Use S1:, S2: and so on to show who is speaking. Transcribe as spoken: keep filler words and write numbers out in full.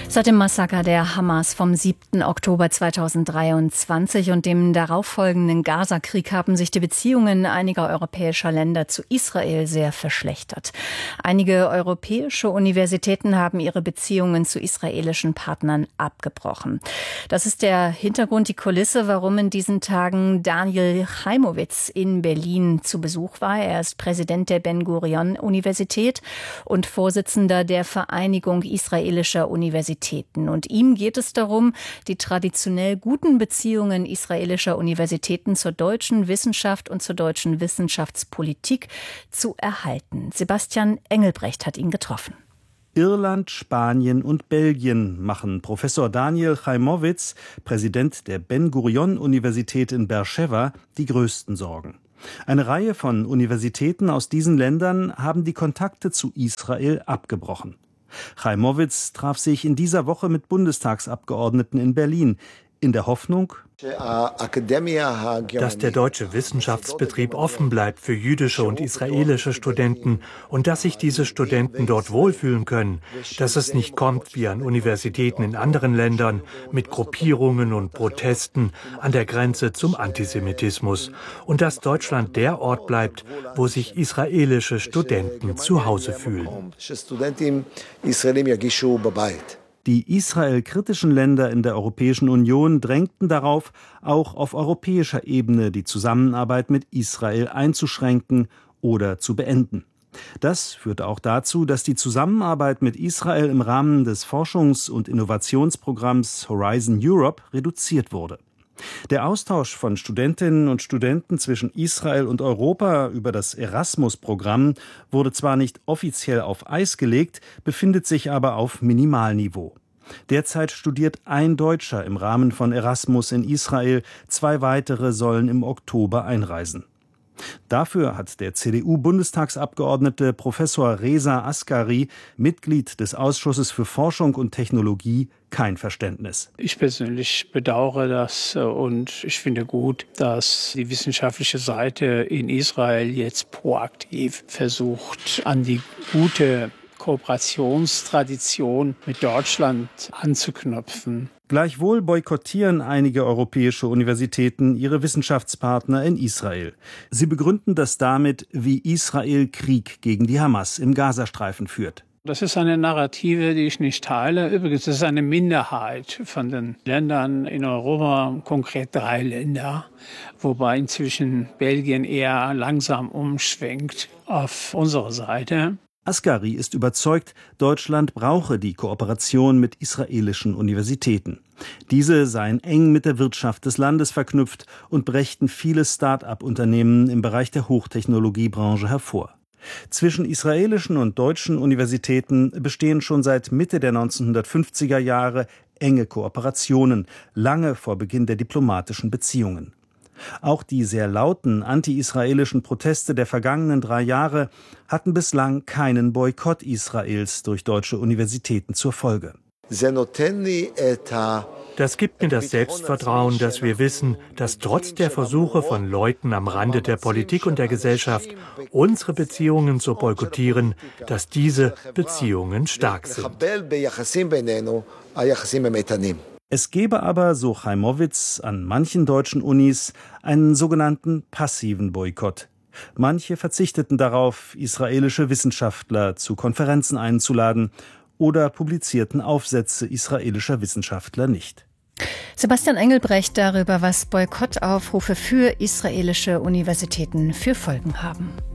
S1: Seit dem Massaker der Hamas vom siebten Oktober zweitausenddreiundzwanzig und dem darauffolgenden Gaza-Krieg haben sich die Beziehungen einiger europäischer Länder zu Israel sehr verschlechtert. Einige europäische Universitäten haben ihre Beziehungen zu israelischen Partnern abgebrochen. Das ist der Hintergrund, die Kulisse, warum in diesen Tagen Daniel Chaimowitz in Berlin zu Besuch war. Er ist Präsident der Ben-Gurion-Universität und Vorsitzender der Vereinigung israelischer Universitäten. Und ihm geht es darum, die traditionell guten Beziehungen israelischer Universitäten zur deutschen Wissenschaft und zur deutschen Wissenschaftspolitik zu erhalten. Sebastian Engelbrecht hat ihn getroffen.
S2: Irland, Spanien und Belgien machen Professor Daniel Chaimowitz, Präsident der Ben-Gurion-Universität in Beersheva, die größten Sorgen. Eine Reihe von Universitäten aus diesen Ländern haben die Kontakte zu Israel abgebrochen. Chaimowitz traf sich in dieser Woche mit Bundestagsabgeordneten in Berlin, in der Hoffnung,
S3: dass der deutsche Wissenschaftsbetrieb offen bleibt für jüdische und israelische Studenten und dass sich diese Studenten dort wohlfühlen können, dass es nicht kommt wie an Universitäten in anderen Ländern mit Gruppierungen und Protesten an der Grenze zum Antisemitismus und dass Deutschland der Ort bleibt, wo sich israelische Studenten zu Hause fühlen.
S2: Die israelkritischen Länder in der Europäischen Union drängten darauf, auch auf europäischer Ebene die Zusammenarbeit mit Israel einzuschränken oder zu beenden. Das führte auch dazu, dass die Zusammenarbeit mit Israel im Rahmen des Forschungs- und Innovationsprogramms Horizon Europe reduziert wurde. Der Austausch von Studentinnen und Studenten zwischen Israel und Europa über das Erasmus-Programm wurde zwar nicht offiziell auf Eis gelegt, befindet sich aber auf Minimalniveau. Derzeit studiert ein Deutscher im Rahmen von Erasmus in Israel, zwei weitere sollen im Oktober einreisen. Dafür hat der C D U-Bundestagsabgeordnete Professor Reza Asgari, Mitglied des Ausschusses für Forschung und Technologie, kein Verständnis.
S4: Ich persönlich bedauere das und ich finde gut, dass die wissenschaftliche Seite in Israel jetzt proaktiv versucht, an die gute Kooperationstradition mit Deutschland anzuknüpfen.
S2: Gleichwohl boykottieren einige europäische Universitäten ihre Wissenschaftspartner in Israel. Sie begründen das damit, wie Israel Krieg gegen die Hamas im Gazastreifen führt.
S4: Das ist eine Narrative, die ich nicht teile. Übrigens, das ist eine Minderheit von den Ländern in Europa, konkret drei Länder, wobei inzwischen Belgien eher langsam umschwenkt auf unsere Seite.
S2: Asgari ist überzeugt, Deutschland brauche die Kooperation mit israelischen Universitäten. Diese seien eng mit der Wirtschaft des Landes verknüpft und brächten viele Start-up-Unternehmen im Bereich der Hochtechnologiebranche hervor. Zwischen israelischen und deutschen Universitäten bestehen schon seit Mitte der neunzehnhundertfünfziger Jahre enge Kooperationen, lange vor Beginn der diplomatischen Beziehungen. Auch die sehr lauten anti-israelischen Proteste der vergangenen drei Jahre hatten bislang keinen Boykott Israels durch deutsche Universitäten zur Folge.
S3: Das gibt mir das Selbstvertrauen, dass wir wissen, dass trotz der Versuche von Leuten am Rande der Politik und der Gesellschaft, unsere Beziehungen zu boykottieren, dass diese Beziehungen stark sind.
S2: Es gebe aber, so Chaimowitz, an manchen deutschen Unis einen sogenannten passiven Boykott. Manche verzichteten darauf, israelische Wissenschaftler zu Konferenzen einzuladen oder publizierten Aufsätze israelischer Wissenschaftler nicht.
S1: Sebastian Engelbrecht darüber, was Boykottaufrufe für israelische Universitäten für Folgen haben.